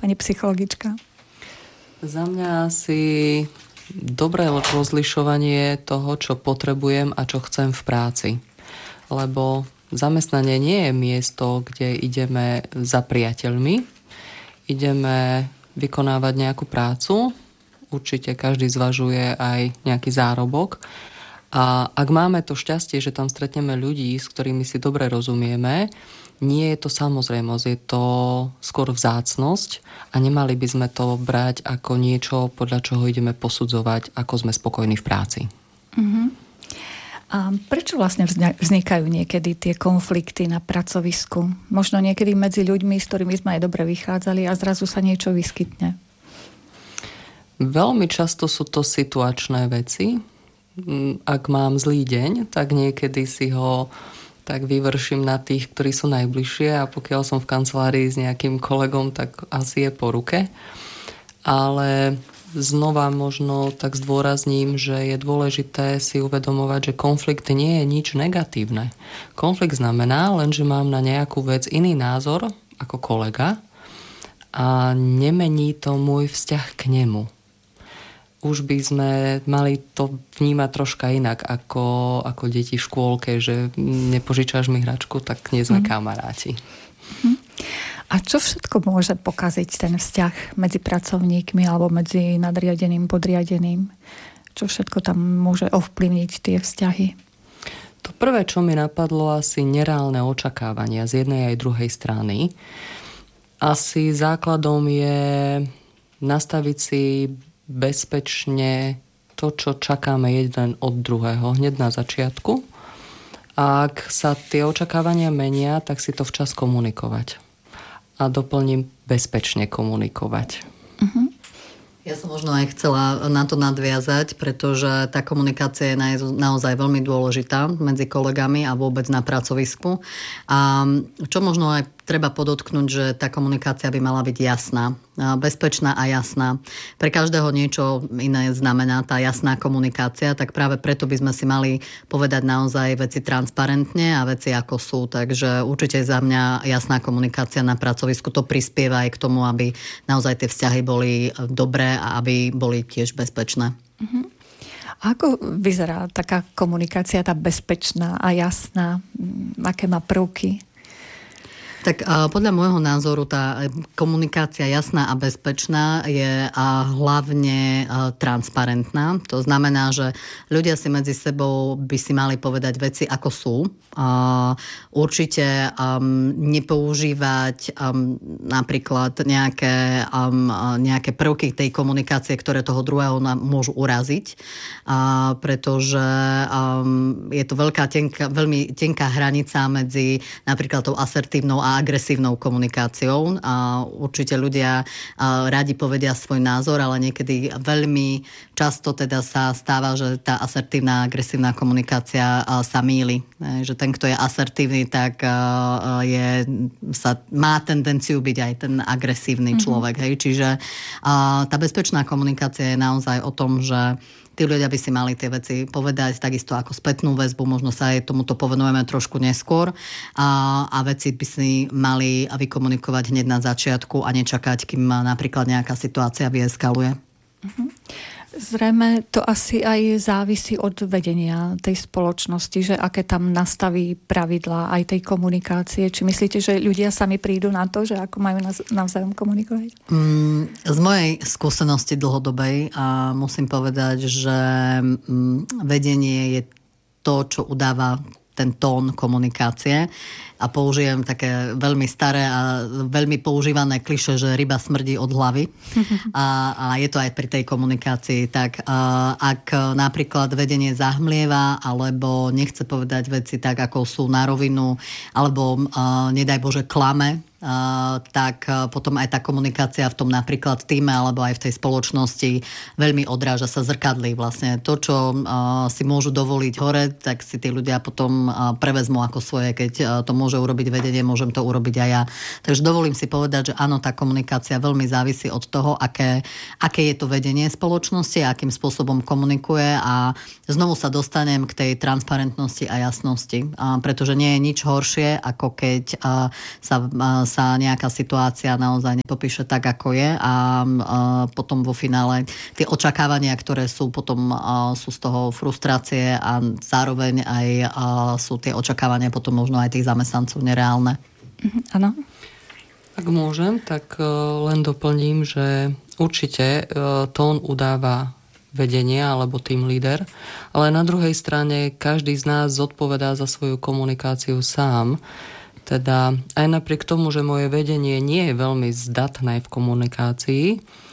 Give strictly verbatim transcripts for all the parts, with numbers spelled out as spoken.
pani psychologička? Za mňa asi dobré rozlišovanie toho, čo potrebujem a čo chcem v práci. Lebo zamestnanie nie je miesto, kde ideme za priateľmi. Ideme vykonávať nejakú prácu. Určite každý zvažuje aj nejaký zárobok. A ak máme to šťastie, že tam stretneme ľudí, s ktorými si dobre rozumieme, nie je to samozrejmosť, je to skôr vzácnosť a nemali by sme to brať ako niečo, podľa čoho ideme posudzovať, ako sme spokojní v práci. Uh-huh. A prečo vlastne vznikajú niekedy tie konflikty na pracovisku? Možno niekedy medzi ľuďmi, s ktorými sme aj dobre vychádzali a zrazu sa niečo vyskytne. Veľmi často sú to situačné veci. Ak mám zlý deň, tak niekedy si ho tak vyvrším na tých, ktorí sú najbližšie a pokiaľ som v kancelárii s nejakým kolegom, tak asi je po ruke. Ale znova možno tak zdôrazním, že je dôležité si uvedomovať, že konflikt nie je nič negatívne. Konflikt znamená len, že mám na nejakú vec iný názor ako kolega a nemení to môj vzťah k nemu. Už by sme mali to vnímať troška inak ako, ako deti v škôlke, že nepožičaš mi hračku, tak nie sme mm. kamaráti. Mm. A čo všetko môže pokaziť ten vzťah medzi pracovníkmi alebo medzi nadriadeným, podriadeným? Čo všetko tam môže ovplyvniť tie vzťahy? To prvé, čo mi napadlo, asi nereálne očakávania z jednej aj druhej strany. Asi základom je nastaviť si bezpečne to, čo čakáme jeden od druhého hneď na začiatku. A ak sa tie očakávania menia, tak si to včas komunikovať. A doplním bezpečne komunikovať. Uh-huh. Ja som možno aj chcela na to nadviazať, pretože tá komunikácia je naozaj veľmi dôležitá medzi kolegami a vôbec na pracovisku. A čo možno aj treba podotknúť, že tá komunikácia by mala byť jasná, bezpečná a jasná. Pre každého niečo iné znamená tá jasná komunikácia, tak práve preto by sme si mali povedať naozaj veci transparentne a veci ako sú. Takže určite za mňa jasná komunikácia na pracovisku to prispieva aj k tomu, aby naozaj tie vzťahy boli dobré a aby boli tiež bezpečné. Uh-huh. A ako vyzerá taká komunikácia, tá bezpečná a jasná? Aké má prvky? Tak podľa môjho názoru tá komunikácia jasná a bezpečná je hlavne transparentná. To znamená, že ľudia si medzi sebou by si mali povedať veci ako sú. Určite nepoužívať napríklad nejaké, nejaké prvky tej komunikácie, ktoré toho druhého môžu uraziť, pretože je to veľká tenká, veľmi tenká hranica medzi napríklad tou asertívnou a agresívnou komunikáciou. A určite ľudia radi povedia svoj názor, ale niekedy veľmi často teda sa stáva, že tá asertívna, agresívna komunikácia sa mýli. Že ten, kto je asertívny, tak je, sa, má tendenciu byť aj ten agresívny človek. Mm-hmm. Hej? Čiže tá bezpečná komunikácia je naozaj o tom, že tí ľudia by si mali tie veci povedať, takisto ako spätnú väzbu, možno sa aj tomuto povenujeme trošku neskôr a, a veci by si mali vykomunikovať hneď na začiatku a nečakať, kým napríklad nejaká situácia vyeskaluje. Uh-huh. Zrejme to asi aj závisí od vedenia tej spoločnosti, že aké tam nastaví pravidlá aj tej komunikácie. Či myslíte, že ľudia sami prídu na to, že ako majú navzájom komunikovať? Mm, z mojej skúsenosti dlhodobej a musím povedať, že mm, vedenie je to, čo udáva ten tón komunikácie. A použijem také veľmi staré a veľmi používané klišé, že ryba smrdí od hlavy. A, a je to aj pri tej komunikácii. Tak a, ak napríklad vedenie zahmlieva, alebo nechce povedať veci tak, ako sú na rovinu, alebo a, nedaj Bože klame, a, tak a, potom aj tá komunikácia v tom napríklad týme, alebo aj v tej spoločnosti veľmi odráža sa, zrkadlí vlastne. To, čo a, si môžu dovoliť hore, tak si tí ľudia potom a, prevezmú ako svoje, keď a, to môže urobiť vedenie, môžem to urobiť aj ja. Takže dovolím si povedať, že áno, tá komunikácia veľmi závisí od toho, aké, aké je to vedenie spoločnosti, akým spôsobom komunikuje a znovu sa dostanem k tej transparentnosti a jasnosti. A pretože nie je nič horšie, ako keď a, sa a, sa nejaká situácia naozaj nepopíše tak, ako je a potom vo finále tie očakávania, ktoré sú potom sú z toho frustrácie a zároveň aj sú tie očakávania potom možno aj tých zamestnancov nereálne. Áno. Ak môžem, tak len doplním, že určite tón udáva vedenie alebo team leader, ale na druhej strane každý z nás zodpovedá za svoju komunikáciu sám. Teda aj napriek tomu, že moje vedenie nie je veľmi zdatné v komunikácii,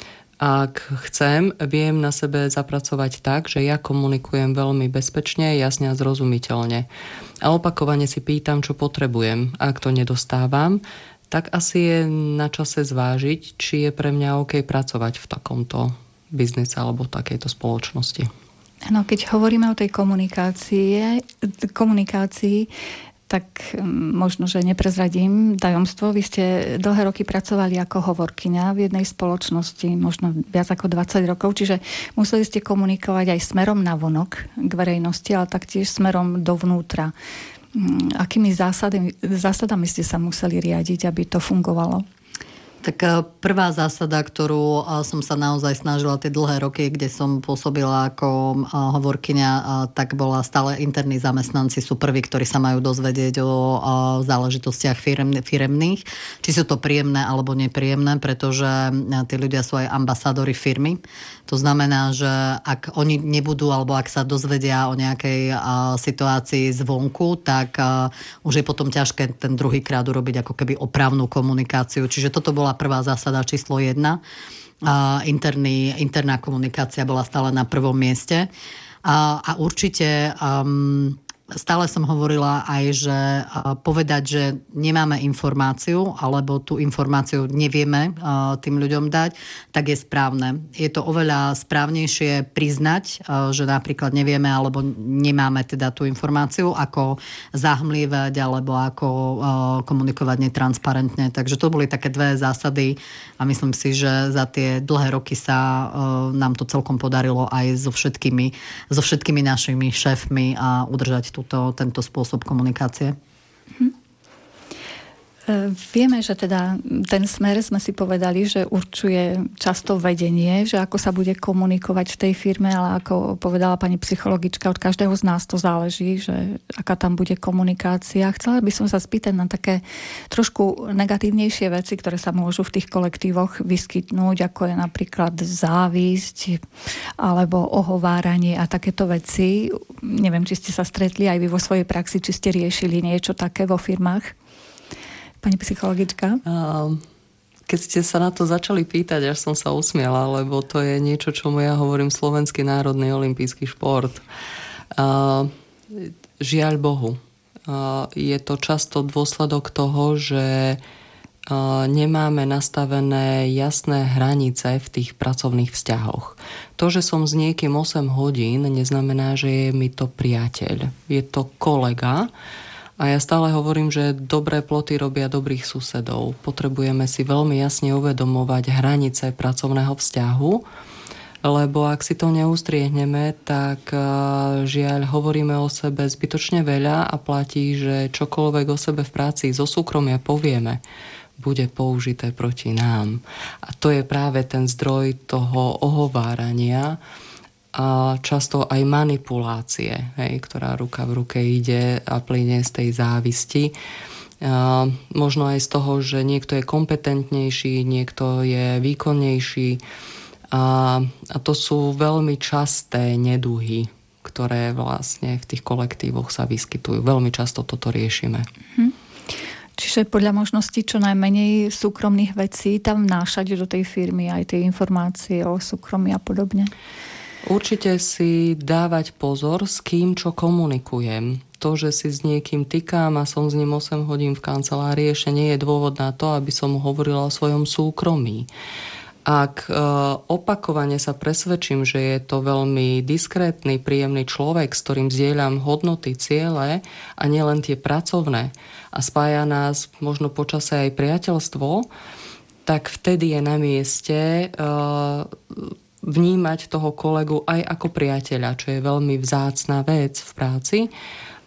ak chcem, viem na sebe zapracovať tak, že ja komunikujem veľmi bezpečne, jasne a zrozumiteľne. A opakovane si pýtam, čo potrebujem. Ak to nedostávam, tak asi je na čase zvážiť, či je pre mňa OK pracovať v takomto biznise alebo v takejto spoločnosti. No, keď hovoríme o tej komunikácii, komunikácii, tak možno, že neprezradím tajomstvo. Vy ste dlhé roky pracovali ako hovorkyňa v jednej spoločnosti, možno viac ako dvadsať rokov, čiže museli ste komunikovať aj smerom navonok k verejnosti, ale taktiež smerom dovnútra. Akými zásadami, zásadami ste sa museli riadiť, aby to fungovalo? Tak prvá zásada, ktorú som sa naozaj snažila tie dlhé roky, kde som pôsobila ako hovorkyňa, tak bola stále interní zamestnanci sú prví, ktorí sa majú dozvedieť o záležitostiach firemných. Či sú to príjemné alebo nepríjemné, pretože tí ľudia sú aj ambasádori firmy. To znamená, že ak oni nebudú alebo ak sa dozvedia o nejakej situácii zvonku, tak už je potom ťažké ten druhý krát urobiť ako keby opravnú komunikáciu. Čiže toto bola prvá zásada číslo jedna. Interný, interná komunikácia bola stále na prvom mieste. A, a určite um, stále som hovorila aj, že povedať, že nemáme informáciu alebo tú informáciu nevieme tým ľuďom dať, tak je správne. Je to oveľa správnejšie priznať, že napríklad nevieme alebo nemáme teda tú informáciu, ako zahmlievať alebo ako komunikovať netransparentne. Takže to boli také dve zásady a myslím si, že za tie dlhé roky sa nám to celkom podarilo aj so všetkými, so všetkými našimi šéfmi a udržať Túto, tento spôsob komunikácie. Hm. Vieme, že teda ten smer sme si povedali, že určuje často vedenie, že ako sa bude komunikovať v tej firme, ale ako povedala pani psychologička, od každého z nás to záleží, že aká tam bude komunikácia. Chcela by som sa spýtať na také trošku negatívnejšie veci, ktoré sa môžu v tých kolektívoch vyskytnúť, ako je napríklad závisť alebo ohováranie a takéto veci. Neviem, či ste sa stretli aj vy vo svojej praxi, či ste riešili niečo také vo firmách? Pani psychologička? Keď ste sa na to začali pýtať, až som sa usmiala, lebo to je niečo, čomu ja hovorím slovenský národný olympijský šport. Žiaľ Bohu. Je to často dôsledok toho, že nemáme nastavené jasné hranice v tých pracovných vzťahoch. To, že som s niekým osem hodín, neznamená, že je mi to priateľ. Je to kolega. A ja stále hovorím, že dobré ploty robia dobrých susedov. Potrebujeme si veľmi jasne uvedomovať hranice pracovného vzťahu, lebo ak si to neustriehneme, tak žiaľ hovoríme o sebe zbytočne veľa a platí, že čokoľvek o sebe v práci zo súkromia povieme, bude použité proti nám. A to je práve ten zdroj toho ohovárania, a často aj manipulácie, hej, ktorá ruka v ruke ide a plynie z tej závisti. A možno aj z toho, že niekto je kompetentnejší, niekto je výkonnejší. A, a to sú veľmi časté neduhy, ktoré vlastne v tých kolektívoch sa vyskytujú. Veľmi často toto riešime. Hm. Čiže podľa možností čo najmenej súkromných vecí tam vnášať do tej firmy aj tie informácie o súkromí a podobne. Určite si dávať pozor, s kým čo komunikujem. To, že si s niekým tykám a som s ním osem hodín v kancelárii, ešte nie je dôvod na to, aby som hovorila o svojom súkromí. Ak e, opakovane sa presvedčím, že je to veľmi diskrétny, príjemný človek, s ktorým zdieľam hodnoty, ciele a nielen tie pracovné a spája nás možno počase aj priateľstvo, tak vtedy je na mieste e, vnímať toho kolegu aj ako priateľa, čo je veľmi vzácna vec v práci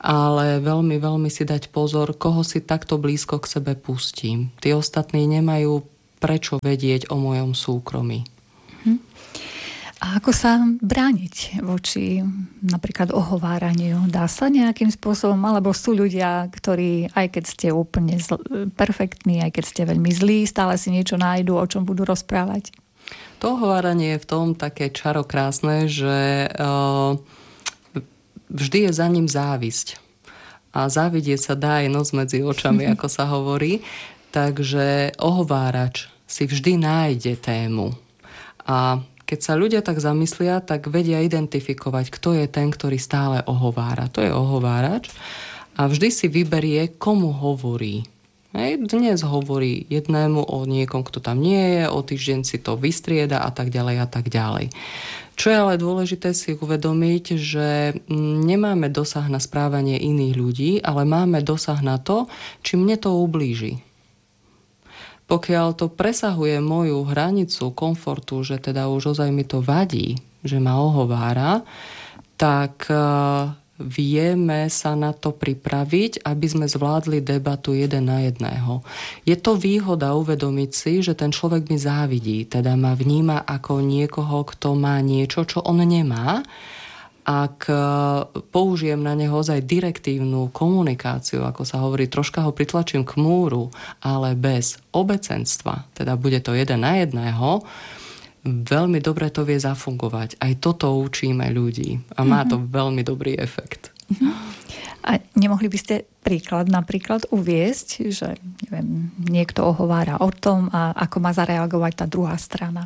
ale veľmi, veľmi si dať pozor, koho si takto blízko k sebe pustím. Tí ostatní nemajú prečo vedieť o mojom súkromí. Hm. A ako sa brániť voči napríklad ohováraniu? Dá sa nejakým spôsobom? Alebo sú ľudia, ktorí, aj keď ste úplne zl- perfektní, aj keď ste veľmi zlí, stále si niečo nájdu, o čom budú rozprávať? To ohováranie je v tom také čaro krásne, že uh, vždy je za ním závisť. A závidieť sa dá aj noc medzi očami, ako sa hovorí. Takže ohovárač si vždy nájde tému. A keď sa ľudia tak zamyslia, tak vedia identifikovať, kto je ten, ktorý stále ohovára. To je ohovárač a vždy si vyberie, komu hovorí. Hej, dnes hovorí jednému o niekom, kto tam nie je, o týždeň si to vystrieda a tak ďalej a tak ďalej. Čo je ale dôležité si uvedomiť, že nemáme dosah na správanie iných ľudí, ale máme dosah na to, či mne to ublíži. Pokiaľ to presahuje moju hranicu komfortu, že teda už ozaj mi to vadí, že ma ohovára, tak vieme sa na to pripraviť, aby sme zvládli debatu jeden na jedného. Je to výhoda uvedomiť si, že ten človek mi závidí, teda ma vníma ako niekoho, kto má niečo, čo on nemá. Ak použijem na neho ozaj direktívnu komunikáciu, ako sa hovorí, troška ho pritlačím k múru, ale bez obecenstva, teda bude to jeden na jedného, veľmi dobre to vie zafungovať. Aj toto učíme ľudí a má to veľmi dobrý efekt. A nemohli by ste príklad napríklad uviesť, že neviem, niekto ohovára o tom a ako má zareagovať tá druhá strana?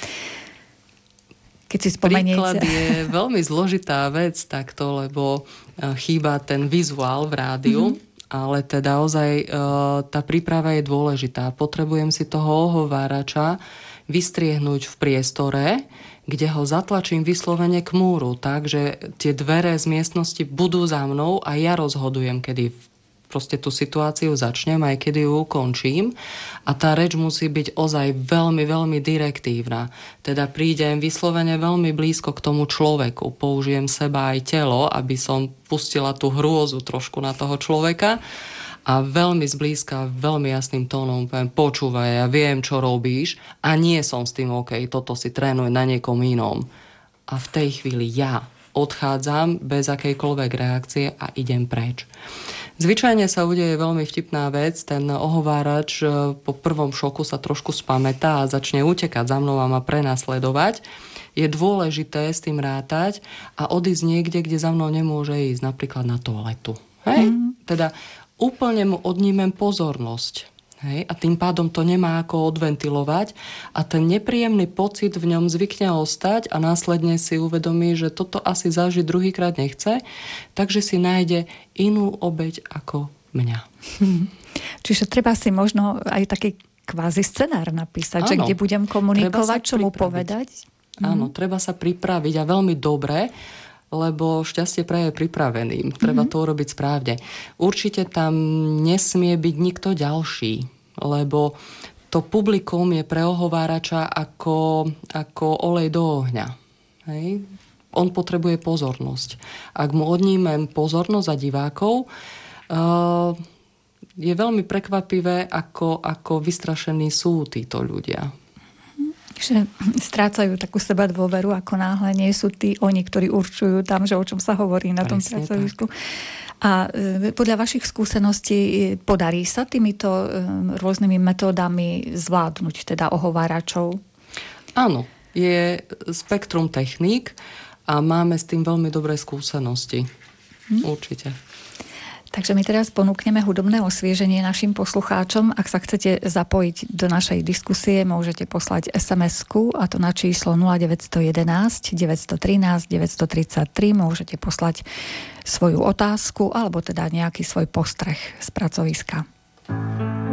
Keď si spomeniete. Príklad je veľmi zložitá vec takto, lebo chýba ten vizuál v rádiu, mm-hmm. ale teda ozaj tá príprava je dôležitá. Potrebujem si toho ohovárača vystriehnúť v priestore, kde ho zatlačím vyslovene k múru, tak, že tie dvere z miestnosti budú za mnou a ja rozhodujem, kedy proste tú situáciu začnem, aj kedy ju ukončím. A tá reč musí byť ozaj veľmi, veľmi direktívna. Teda prídem vyslovene veľmi blízko k tomu človeku. Použijem seba aj telo, aby som pustila tú hrôzu trošku na toho človeka. A veľmi zblízka, veľmi jasným tónom poviem, počúvaj, ja viem, čo robíš a nie som s tým OK, toto si trénuj na niekom inom. A v tej chvíli ja odchádzam bez akejkoľvek reakcie a idem preč. Zvyčajne sa udeje veľmi vtipná vec, ten ohovárač po prvom šoku sa trošku spamätá a začne utekať za mnou a ma prenasledovať. Je dôležité s tým rátať a odísť niekde, kde za mnou nemôže ísť, napríklad na toaletu. Hej? Mm. Teda úplne mu odnímem pozornosť. Hej? A tým pádom to nemá ako odventilovať a ten nepríjemný pocit v ňom zvykne ostať a následne si uvedomí, že toto asi zažiť druhýkrát nechce, takže si nájde inú obeť ako mňa. Hm. Čiže treba si možno aj taký kvázi scenár napísať, áno, že kde budem komunikovať, čo mu povedať. Áno, hm. treba sa pripraviť a veľmi dobre, lebo šťastie praje pripraveným. Treba mm-hmm. to urobiť správne. Určite tam nesmie byť nikto ďalší, lebo to publikum je pre ohovárača ako, ako olej do ohňa. Hej? On potrebuje pozornosť. Ak mu odnímem pozornosť a divákov, uh, je veľmi prekvapivé, ako, ako vystrašení sú títo ľudia. Že strácajú takú seba dôveru, ako náhle nie sú tí oni, ktorí určujú tam, že o čom sa hovorí na tom pracovisku. A e, podľa vašich skúseností podarí sa týmito e, rôznymi metódami zvládnuť teda ohováračov? Áno, je spektrum techník a máme s tým veľmi dobré skúsenosti. Hm? Určite. Takže my teraz ponúkneme hudobné osvieženie našim poslucháčom. Ak sa chcete zapojiť do našej diskusie, môžete poslať es em esku, a to na číslo nula deväť jedna jedna, deväť jedna tri, deväť tri tri. Môžete poslať svoju otázku alebo teda nejaký svoj postreh z pracoviska.